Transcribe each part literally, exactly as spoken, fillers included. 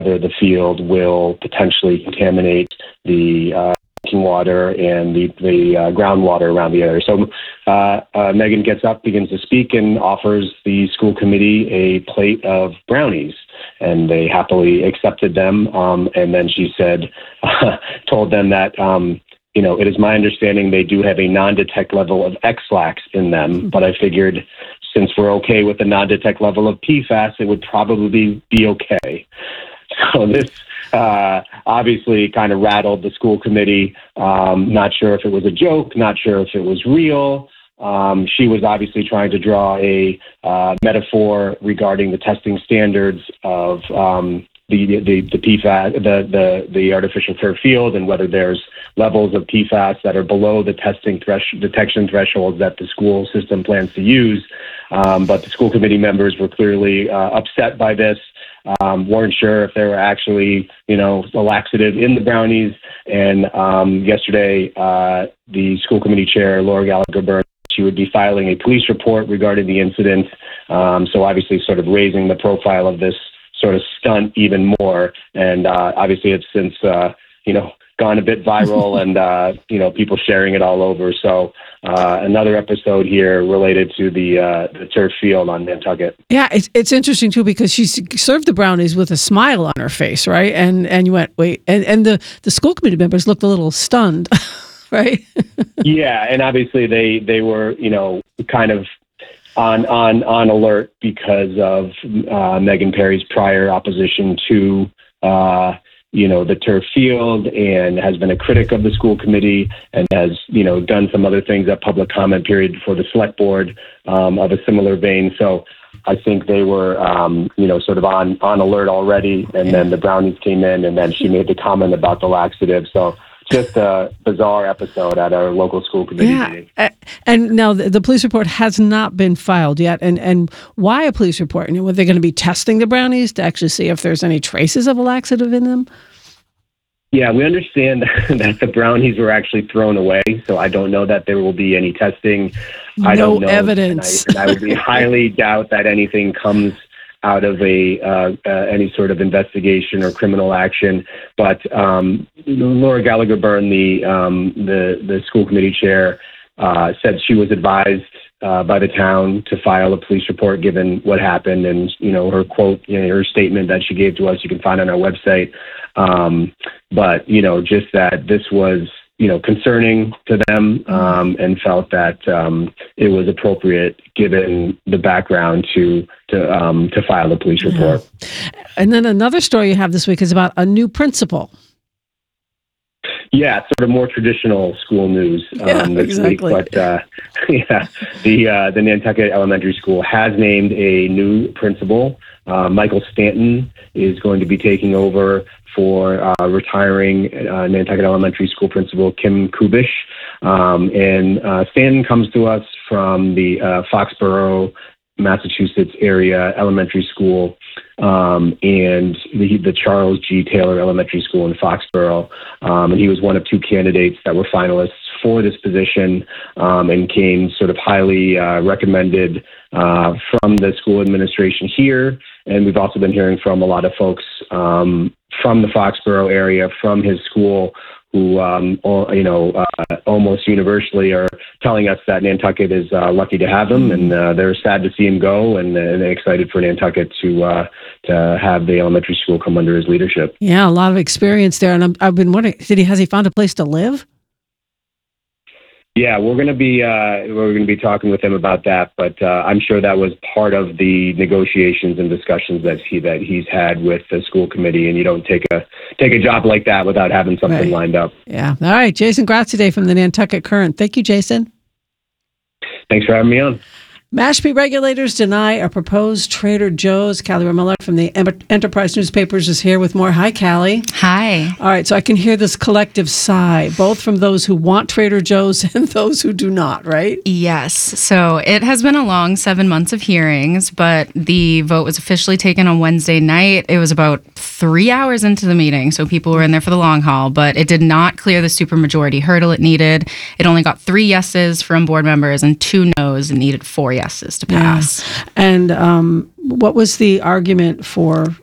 whether the field will potentially contaminate the uh, drinking water and the, the uh, groundwater around the area. So uh, uh, Megan gets up, begins to speak, and offers the school committee a plate of brownies. And they happily accepted them. Um, and then she said, uh, told them that, um, you know, it is my understanding they do have a non-detect level of X-lax in them, but I figured since we're okay with the non-detect level of P FAS, it would probably be okay. So this uh, obviously kind of rattled the school committee. Um, not sure if it was a joke, not sure if it was real. Um, she was obviously trying to draw a uh, metaphor regarding the testing standards of um, the, the, the P FAS, the, the, the artificial turf field, and whether there's levels of P FAS that are below the testing thresh- detection thresholds that the school system plans to use. Um, but the school committee members were clearly uh, upset by this, um, weren't sure if there were actually, you know, a laxative in the brownies. And um, yesterday, uh, the school committee chair, Laura Gallagher-Byrne, she would be filing a police report regarding the incident. Um, so obviously sort of raising the profile of this sort of stunt even more. And uh, obviously it's since, uh, you know, gone a bit viral and, uh, you know, people sharing it all over. So uh, another episode here related to the, uh, the turf field on Nantucket. Yeah, it's it's interesting, too, because she served the brownies with a smile on her face, right? And and you went, wait, and, and the, the school committee members looked a little stunned, right? Yeah, and obviously they, they were, you know, kind of on on on alert because of uh, Megan Perry's prior opposition to uh, you know the turf field, and has been a critic of the school committee, and has you know done some other things at public comment period before the select board um, of a similar vein. So I think they were um, you know sort of on on alert already, and yeah. Then the brownies came in, and then she made the comment about the laxative. So just a bizarre episode at our local school committee yeah. meeting. Uh, and now the, the police report has not been filed yet. And, and why a police report? And were they going to be testing the brownies to actually see if there's any traces of a laxative in them? Yeah, we understand that the brownies were actually thrown away. So I don't know that there will be any testing. No I don't know. evidence. And I, and I would be highly doubt that anything comes out of a uh, uh, any sort of investigation or criminal action. But um, Laura Gallagher-Byrne, the um, the the school committee chair, uh, said she was advised uh, by the town to file a police report given what happened. And you know her quote, you know, her statement that she gave to us, you can find on our website. Um, but you know, just that this was, you know, concerning to them, um, and felt that um, it was appropriate given the background to to um, to file the police report. Yeah. And then another story you have this week is about a new principal. Yeah, sort of more traditional school news um, yeah, this exactly. week. But uh, yeah, the uh, the Nantucket Elementary School has named a new principal. Uh, Michael Stanton is going to be taking over for uh, retiring uh, Nantucket Elementary School principal Kim Kubish. Um, and uh, Stanton comes to us from the uh, Foxborough, Massachusetts area elementary school, um, and the, the Charles G. Taylor Elementary School in Foxborough. Um, and he was one of two candidates that were finalists for this position, um, and came sort of highly uh, recommended uh, from the school administration here. And we've also been hearing from a lot of folks um, from the Foxborough area, from his school, who, um, all, you know, uh, almost universally are telling us that Nantucket is uh, lucky to have him, and uh, they're sad to see him go, and, and they're excited for Nantucket to uh, to have the elementary school come under his leadership. Yeah, a lot of experience there, and I'm, I've been wondering, did he has he found a place to live? Yeah, we're going to be uh, we're going to be talking with him about that, but uh, I'm sure that was part of the negotiations and discussions that he that he's had with the school committee. And you don't take a take a job like that without having something right. lined up. Yeah. All right, Jason Gratz today from the Nantucket Current. Thank you, Jason. Thanks for having me on. Mashpee regulators deny a proposed Trader Joe's. Callie Remiller from the Enterprise Newspapers is here with more. Hi, Callie. Hi. All right, so I can hear this collective sigh, both from those who want Trader Joe's and those who do not, right? Yes. So it has been a long seven months of hearings, but the vote was officially taken on Wednesday night. It was about three hours into the meeting, so people were in there for the long haul, but it did not clear the supermajority hurdle it needed. It only got three yeses from board members and two noes, and needed four yeses to pass. Yeah. And um, what was the argument for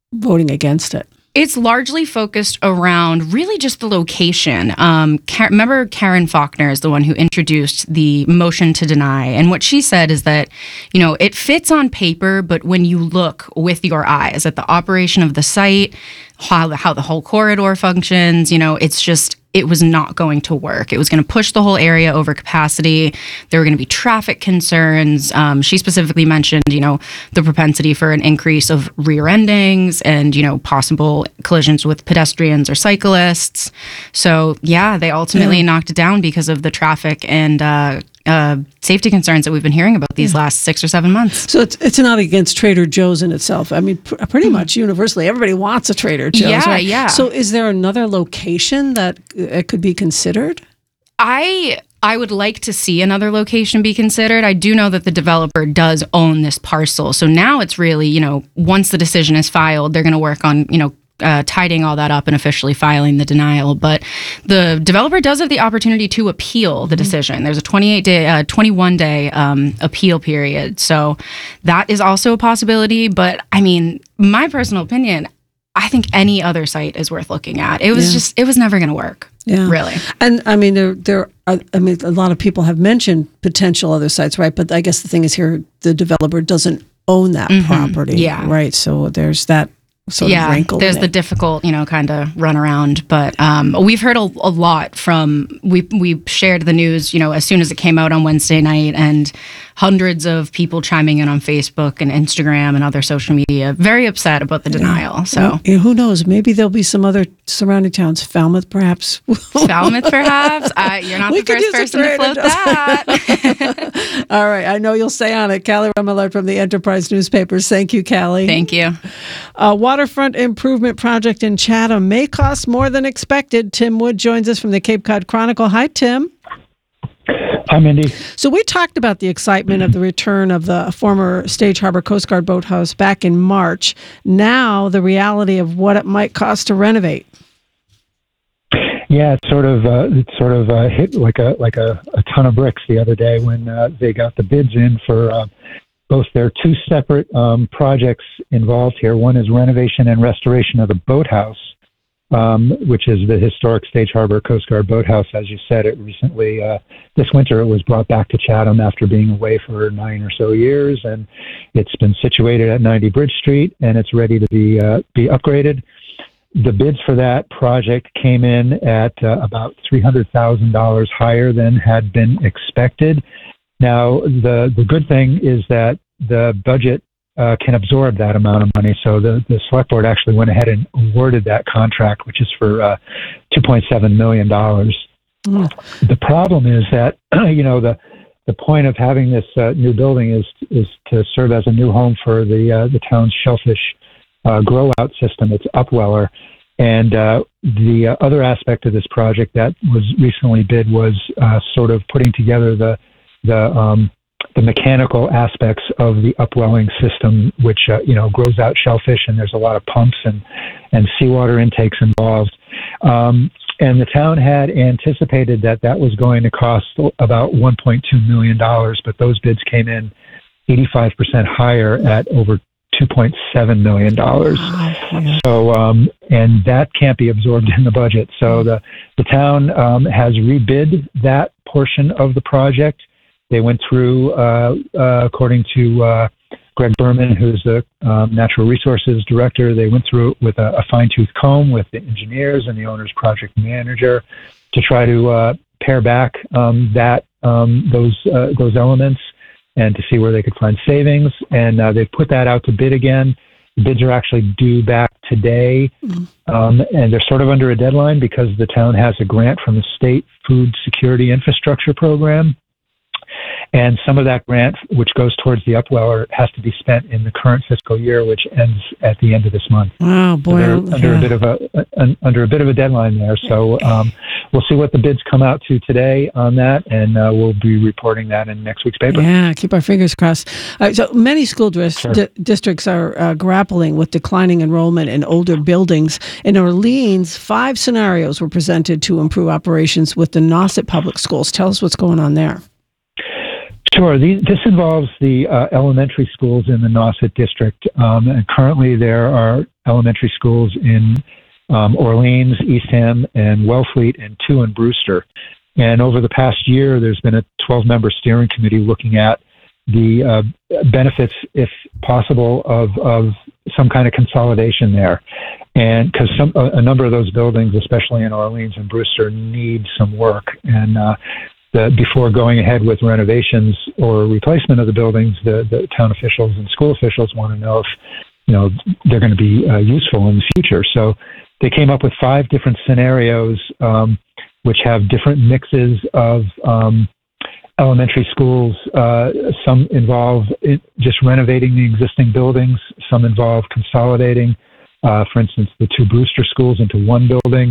voting against it? It's largely focused around really just the location. Um, Ka- remember, Karen Faulkner is the one who introduced the motion to deny. And what she said is that, you know, it fits on paper, but when you look with your eyes at the operation of the site, how, how the whole corridor functions, you know, it's just, it was not going to work. It was going to push the whole area over capacity. There were going to be traffic concerns. Um, she specifically mentioned, you know, the propensity for an increase of rear endings and, you know, possible collisions with pedestrians or cyclists. So, yeah, they ultimately yeah. knocked it down because of the traffic and uh, uh, safety concerns that we've been hearing about these yeah. last six or seven months. So it's it's not against Trader Joe's in itself. I mean, pr- pretty much universally, everybody wants a Trader Joe's. Yeah, right? yeah. So is there another location that it could be considered? I I would like to see another location be considered. I do know that the developer does own this parcel. So now it's really, you know, once the decision is filed, they're going to work on, you know, Uh, tidying all that up and officially filing the denial. But the developer does have the opportunity to appeal the decision. There's a twenty-eight day, uh, twenty-one day um, appeal period. So that is also a possibility. But I mean, my personal opinion, I think any other site is worth looking at. It was yeah. just, it was never going to work. Yeah. Really. And I mean, there, there are, I mean, a lot of people have mentioned potential other sites, right? But I guess the thing is here, the developer doesn't own that mm-hmm. property. Yeah. Right. So there's that. Sort yeah, of wrinkle there's the difficult, you know, kind of run around. But um, we've heard a, a lot from, we we shared the news, you know, as soon as it came out on Wednesday night, and hundreds of people chiming in on Facebook and Instagram and other social media, very upset about the denial. Yeah. So well, who knows? Maybe there'll be some other surrounding towns, Falmouth perhaps. Falmouth perhaps? Uh, you're not we the first person to float that. All right. I know you'll stay on it. Callie Remillard from the Enterprise Newspapers. Thank you, Callie. Thank you. Uh, waterfront improvement project in Chatham may cost more than expected. Tim Wood joins us from the Cape Cod Chronicle. Hi, Tim. Hi, Mindy. So we talked about the excitement of the return of the former Stage Harbor Coast Guard boathouse back in March. Now the reality of what it might cost to renovate. Yeah, it's sort of uh, it sort of uh, hit like a like a, a ton of bricks the other day when uh, they got the bids in for uh, both their two separate um, projects involved here. One is renovation and restoration of the boathouse, um, which is the historic Stage Harbor Coast Guard boathouse. As you said, it recently, uh, this winter, it was brought back to Chatham after being away for nine or so years, and it's been situated at ninety Bridge Street, and it's ready to be uh, be upgraded. The bids for that project came in at uh, about three hundred thousand dollars higher than had been expected. Now, the, the good thing is that the budget uh, can absorb that amount of money. So the, the select board actually went ahead and awarded that contract, which is for uh, two point seven million dollars. Mm. The problem is that, you know, the, the point of having this uh, new building is, is to serve as a new home for the, uh, the town's shellfish uh, grow out system. It's Upweller. And uh, the uh, other aspect of this project that was recently bid was uh, sort of putting together the the um, the mechanical aspects of the upwelling system, which uh, you know grows out shellfish, and there's a lot of pumps and and seawater intakes involved. Um, and the town had anticipated that that was going to cost about one point two million dollars, but those bids came in eighty-five percent higher at over two point seven million dollars. Oh, so, um, and that can't be absorbed in the budget. So the, the town um, has rebid that portion of the project. They went through, uh, uh, according to uh, Greg Berman, who's the um, natural resources director, they went through it with a, a fine-tooth comb with the engineers and the owner's project manager to try to uh, pare back um, that um, those uh, those elements and to see where they could find savings. And uh, they've put that out to bid again. The bids are actually due back today, mm-hmm. um, and they're sort of under a deadline because the town has a grant from the State Food Security Infrastructure Program. And some of that grant, which goes towards the Upweller, has to be spent in the current fiscal year, which ends at the end of this month. Wow, boy! So they're under yeah. a bit of a, a under a bit of a deadline there. So um, we'll see what the bids come out to today on that, and uh, we'll be reporting that in next week's paper. Yeah, keep our fingers crossed. Uh, so many school dris- sure. di- districts are uh, grappling with declining enrollment in older buildings. In Orleans, five scenarios were presented to improve operations with the Nauset Public Schools. Tell us what's going on there. Sure. These, this involves the uh, elementary schools in the Nauset district. Um, and currently there are elementary schools in um, Orleans, Eastham, and Wellfleet, and two in Brewster. And over the past year, there's been a twelve-member steering committee looking at the uh, benefits, if possible, of, of some kind of consolidation there. And because some a, a number of those buildings, especially in Orleans and Brewster, need some work. And uh, the, before going ahead with renovations or replacement of the buildings, the, the town officials and school officials want to know if you know they're going to be uh, useful in the future. So they came up with five different scenarios, um, which have different mixes of um, elementary schools. Uh, some involve it, just renovating the existing buildings. Some involve consolidating, uh, for instance, the two Brewster schools into one building,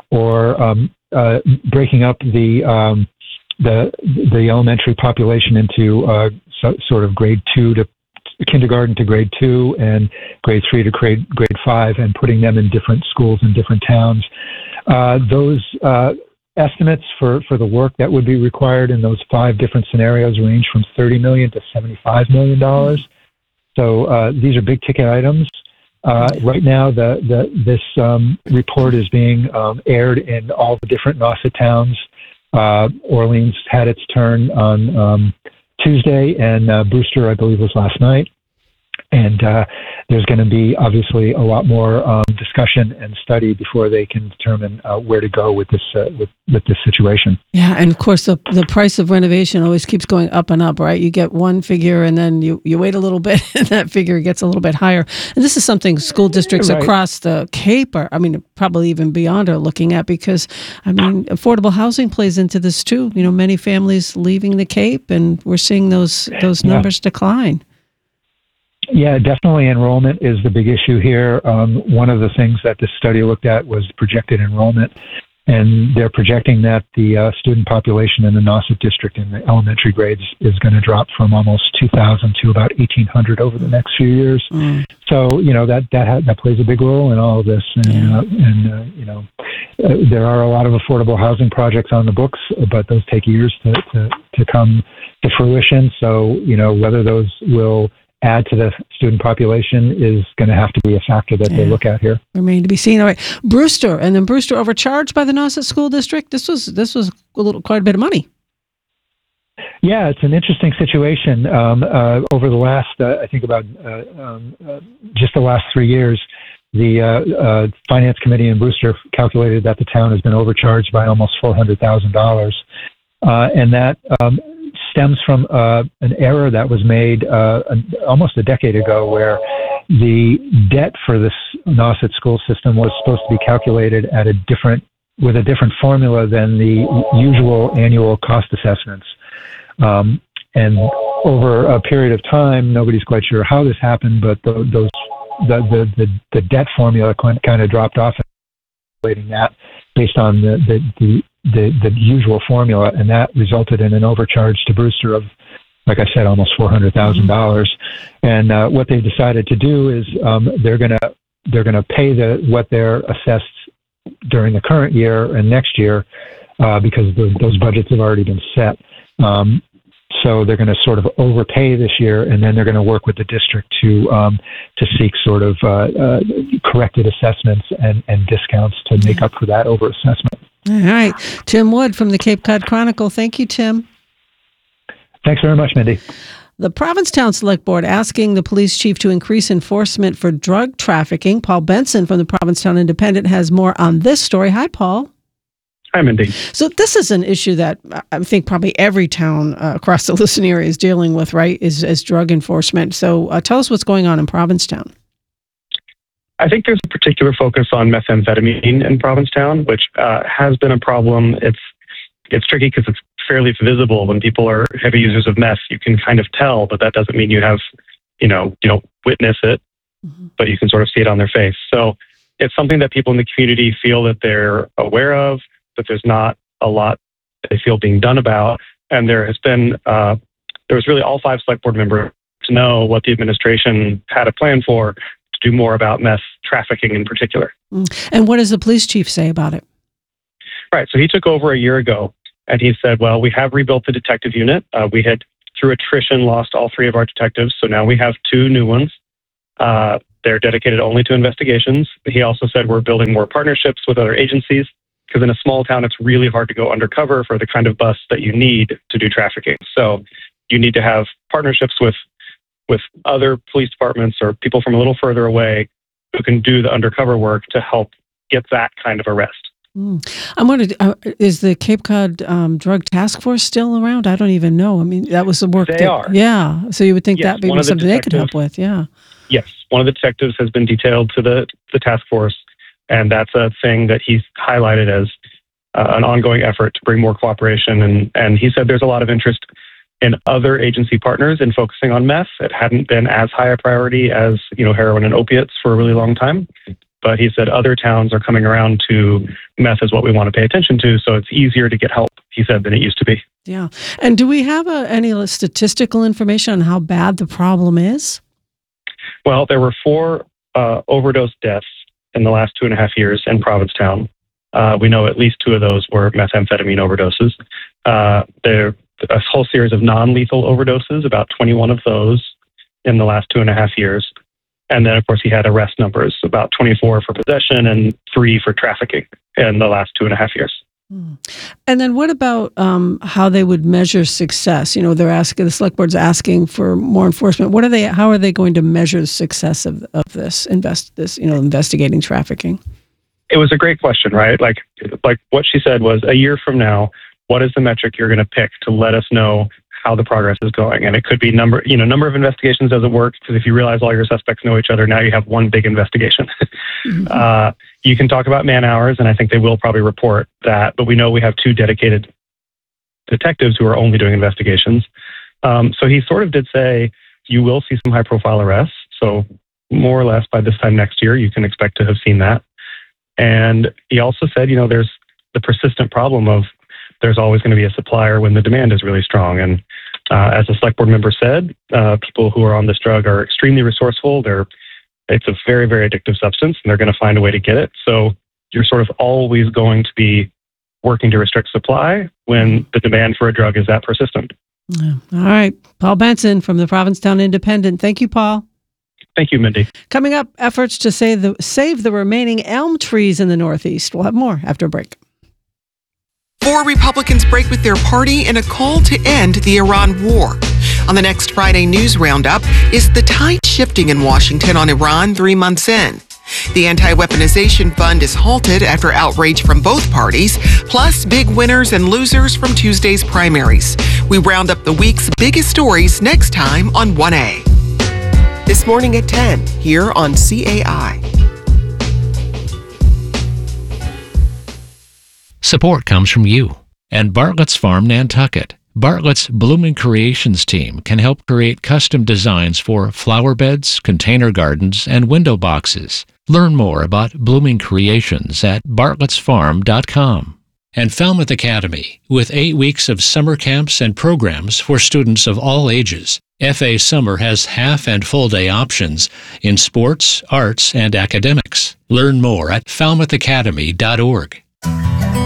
or um, uh, breaking up the um, the the elementary population into uh, so, sort of grade two to kindergarten to grade two and grade three to grade grade five, and putting them in different schools in different towns. Uh, those uh, estimates for, for the work that would be required in those five different scenarios range from thirty million dollars to seventy-five million dollars. So uh, these are big ticket items. Uh, right now, the, the this um, report is being um, aired in all the different Nauset towns. Uh, Orleans had its turn on um, Tuesday, and uh, Brewster, I believe, was last night. And uh, there's going to be obviously a lot more um, discussion and study before they can determine uh, where to go with this uh, with, with this situation. Yeah, and of course the the price of renovation always keeps going up and up, right? You get one figure, and then you, you wait a little bit, and that figure gets a little bit higher. And this is something school districts right. across the Cape, are, I mean, probably even beyond, are looking at, because I mean, affordable housing plays into this too. You know, many families leaving the Cape, and we're seeing those those numbers yeah. decline. Yeah, definitely enrollment is the big issue here. Um, one of the things that this study looked at was projected enrollment, and they're projecting that the uh, student population in the Nauset district in the elementary grades is going to drop from almost two thousand to about eighteen hundred over the next few years. Mm. So, you know, that that ha- that plays a big role in all of this. And, yeah. uh, and uh, you know, uh, there are a lot of affordable housing projects on the books, but those take years to, to, to come to fruition. So, you know, whether those will add to the student population is going to have to be a factor that yeah. they look at here. Remain to be seen. All right, Brewster, and then Brewster overcharged by the Nauset School District. This was this was a little quite a bit of money. Yeah, it's an interesting situation. Um, uh, over the last, uh, I think about uh, um, uh, just the last three years, the uh, uh, Finance Committee in Brewster calculated that the town has been overcharged by almost four hundred thousand dollars, uh, and that. Um, stems from uh, an error that was made uh, almost a decade ago, where the debt for this Nauset school system was supposed to be calculated at a different, with a different formula than the usual annual cost assessments. Um, and over a period of time, nobody's quite sure how this happened, but the, those the, the, the, the debt formula kind of dropped off, calculating that based on the the, the The, the usual formula, and that resulted in an overcharge to Brewster of, like I said, almost four hundred thousand dollars. And uh, what they decided to do is um, they're gonna they're gonna pay the what they're assessed during the current year and next year uh, because the, those budgets have already been set. Um, so they're going to sort of overpay this year, and then they're going to work with the district to um, to seek sort of uh, uh, corrected assessments and, and discounts to make up for that overassessment. All right. Tim Wood from the Cape Cod Chronicle. Thank you, Tim. Thanks very much, Mindy. The Provincetown Select Board asking the police chief to increase enforcement for drug trafficking. Paul Benson from the Provincetown Independent has more on this story. Hi, Paul. Hi, Mindy. So this is an issue that I think probably every town uh, across the Lisson area is dealing with, right, is, is drug enforcement. So uh, tell us what's going on in Provincetown. I think there's a particular focus on methamphetamine in Provincetown, which uh, has been a problem. It's it's tricky because it's fairly visible. When people are heavy users of meth, you can kind of tell, but that doesn't mean you have, you know, you don't witness it, mm-hmm. but you can sort of see it on their face. So it's something that people in the community feel that they're aware of, that there's not a lot that they feel being done about. And there has been, uh, there was really all five select board members to know what the administration had a plan for to do more about meth trafficking in particular. And what does the police chief say about it? Right. So he took over a year ago, and he said, well, we have rebuilt the detective unit. Uh, we had through attrition, lost all three of our detectives. So now we have two new ones. Uh, they're dedicated only to investigations. He also said we're building more partnerships with other agencies, because in a small town, it's really hard to go undercover for the kind of bust that you need to do trafficking. So you need to have partnerships with with other police departments or people from a little further away who can do the undercover work to help get that kind of arrest. Mm. I'm wondering, uh, is the Cape Cod um, Drug Task Force still around? I don't even know. I mean, that was the work. They that, are. Yeah. So you would think yes, that would be something they could help with. Yeah. Yes. One of the detectives has been detailed to the, the task force, and that's a thing that he's highlighted as uh, an ongoing effort to bring more cooperation. And, and he said there's a lot of interest in other agency partners in focusing on meth. It hadn't been as high a priority as, you know, heroin and opiates for a really long time. But he said other towns are coming around to meth is what we want to pay attention to. So it's easier to get help, he said, than it used to be. Yeah. And do we have uh, any statistical information on how bad the problem is? Well, there were four uh, overdose deaths in the last two and a half years in Provincetown. Uh, we know at least two of those were methamphetamine overdoses. Uh, there a whole series of non-lethal overdoses, about twenty-one of those in the last two and a half years. And then, of course, he had arrest numbers, about twenty-four for possession and three for trafficking in the last two and a half years. And then what about um, how they would measure success? You know, they're asking, the select board's asking for more enforcement. What are they, how are they going to measure the success of, of this, invest this, you know, investigating trafficking? It was a great question, right? Like, like what she said was, a year from now, what is the metric you're going to pick to let us know how the progress is going? And it could be number, you know, number of investigations doesn't work, because if you realize all your suspects know each other, now you have one big investigation. mm-hmm. uh, you can talk about man hours, and I think they will probably report that, but we know we have two dedicated detectives who are only doing investigations. Um, so he sort of did say, you will see some high profile arrests. So more or less by this time next year, you can expect to have seen that. And he also said, you know, there's the persistent problem of there's always going to be a supplier when the demand is really strong. And uh, as the select board member said, uh, people who are on this drug are extremely resourceful. They're, it's a very, very addictive substance, and they're going to find a way to get it. So you're sort of always going to be working to restrict supply when the demand for a drug is that persistent. Yeah. All right. Paul Benson from the Provincetown Independent. Thank you, Paul. Thank you, Mindy. Coming up, efforts to save the, save the remaining elm trees in the Northeast. We'll have more after a break. Four Republicans break with their party in a call to end the Iran war. On the next Friday News Roundup, is the tide shifting in Washington on Iran three months in? The anti-weaponization fund is halted after outrage from both parties, plus big winners and losers from Tuesday's primaries. We round up the week's biggest stories next time on one A. This morning at ten, here on C A I. Support comes from you and Bartlett's Farm, Nantucket. Bartlett's Blooming Creations team can help create custom designs for flower beds, container gardens, and window boxes. Learn more about Blooming Creations at bartletts farm dot com. And Falmouth Academy, with eight weeks of summer camps and programs for students of all ages. F A Summer has half and full day options in sports, arts, and academics. Learn more at falmouth academy dot org.